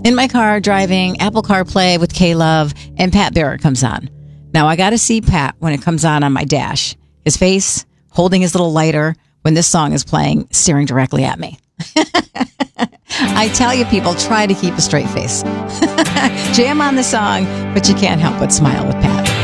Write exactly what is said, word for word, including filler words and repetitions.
In my car, driving, Apple CarPlay with K-Love, and Pat Barrett comes on. Now, I got to see Pat when it comes on on my dash. His face, holding his little lighter when this song is playing, staring directly at me. I tell you, people, try to keep a straight face. Jam on the song, but you can't help but smile with Pat.